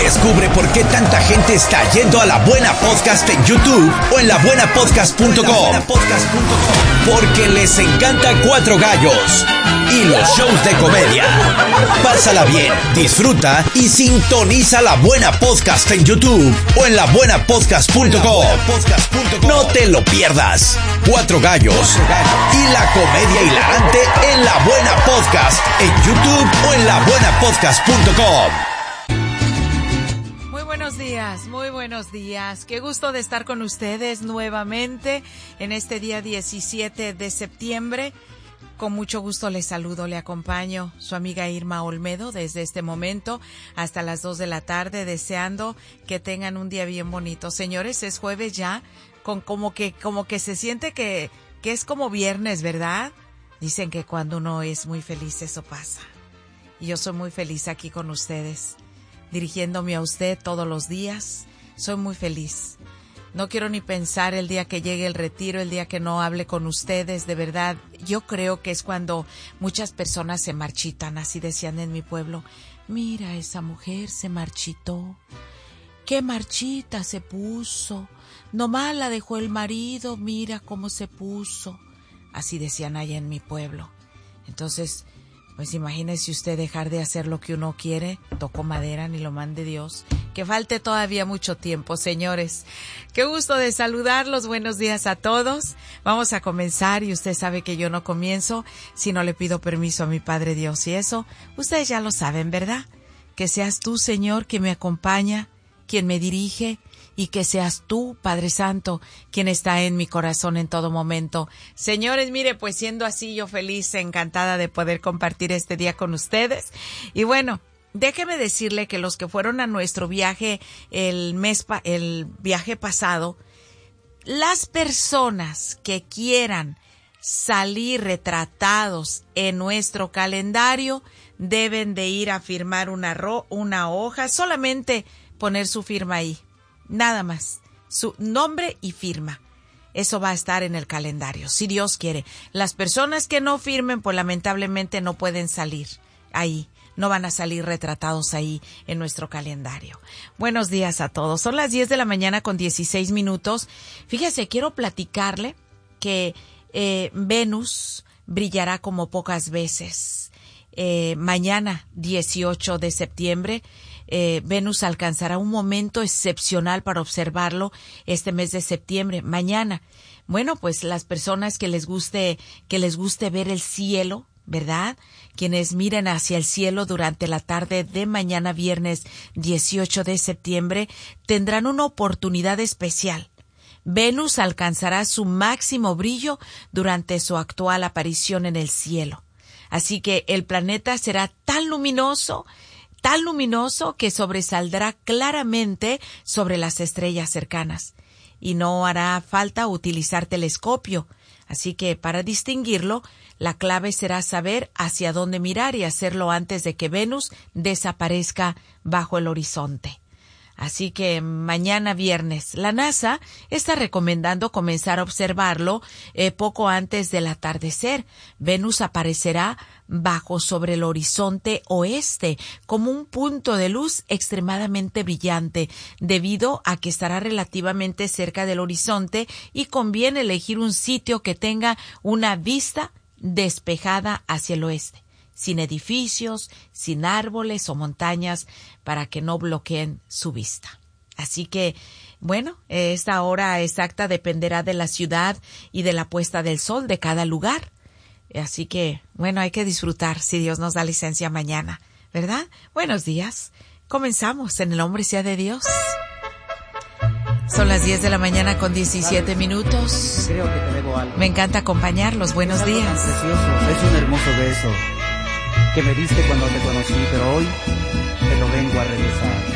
Descubre por qué tanta gente está yendo a La Buena Podcast en YouTube o en labuenapodcast.com. Porque les encanta Cuatro Gallos y los shows de comedia. Pásala bien, disfruta y sintoniza La Buena Podcast en YouTube o en labuenapodcast.com. No te lo pierdas. Cuatro Gallos y la comedia hilarante en La Buena Podcast en YouTube o en labuenapodcast.com. Muy buenos días. Qué gusto de estar con ustedes nuevamente en este día 17 de septiembre. Con mucho gusto les saludo, le acompaño su amiga Irma Olmedo desde este momento hasta las 2 de la tarde, deseando que tengan un día bien bonito. Señores, es jueves ya, con como que se siente que es como viernes, ¿verdad? Dicen que cuando uno es muy feliz eso pasa. Y yo soy muy feliz aquí con ustedes, dirigiéndome a usted todos los días. Soy muy feliz. No quiero ni pensar el día que llegue el retiro, el día que no hable con ustedes. De verdad, yo creo que es cuando muchas personas se marchitan. Así decían en mi pueblo: mira, esa mujer se marchitó. Qué marchita se puso. Nomás la dejó el marido, mira cómo se puso. Así decían allá en mi pueblo. Entonces, pues imagínese usted dejar de hacer lo que uno quiere. Toco madera, ni lo mande Dios. Que falte todavía mucho tiempo, señores. Qué gusto de saludarlos. Buenos días a todos. Vamos a comenzar y usted sabe que yo no comienzo si no le pido permiso a mi Padre Dios. Y eso, ustedes ya lo saben, ¿verdad? Que seas tú, Señor, que me acompaña, quien me dirige, y que seas tú, Padre Santo, quien está en mi corazón en todo momento. Señores, mire, pues siendo así, yo feliz, encantada de poder compartir este día con ustedes. Y bueno, déjeme decirle que los que fueron a nuestro viaje el viaje pasado, las personas que quieran salir retratados en nuestro calendario deben de ir a firmar una hoja, solamente poner su firma ahí. Nada más, su nombre y firma. Eso va a estar en el calendario, si Dios quiere. Las personas que no firmen, pues lamentablemente no pueden salir ahí. No van a salir retratados ahí en nuestro calendario. Buenos días a todos. Son las 10 de la mañana con 16 minutos. Fíjese, quiero platicarle que Venus brillará como pocas veces. Mañana, 18 de septiembre, Venus alcanzará un momento excepcional para observarlo este mes de septiembre. Mañana, bueno, pues las personas que les guste ver el cielo, ¿verdad? Quienes miren hacia el cielo durante la tarde de mañana viernes 18 de septiembre tendrán una oportunidad especial. Venus alcanzará su máximo brillo durante su actual aparición en el cielo. Así que el planeta será tan luminoso que sobresaldrá claramente sobre las estrellas cercanas. Y no hará falta utilizar telescopio. Así que para distinguirlo, la clave será saber hacia dónde mirar y hacerlo antes de que Venus desaparezca bajo el horizonte. Así que mañana viernes, la NASA está recomendando comenzar a observarlo poco antes del atardecer. Venus aparecerá sobre el horizonte oeste como un punto de luz extremadamente brillante, debido a que estará relativamente cerca del horizonte y conviene elegir un sitio que tenga una vista despejada hacia el oeste, sin edificios, sin árboles o montañas, para que no bloqueen su vista. Así que, bueno, esta hora exacta dependerá de la ciudad y de la puesta del sol de cada lugar. Así que, bueno, hay que disfrutar si Dios nos da licencia mañana, ¿verdad? Buenos días. Comenzamos en el nombre sea de Dios. Son las 10 de la mañana con 17 minutos. Creo que te debo algo. Me encanta acompañarlos. Buenos días. Precioso, es un hermoso beso que me diste cuando te conocí, pero hoy te lo vengo a regresar.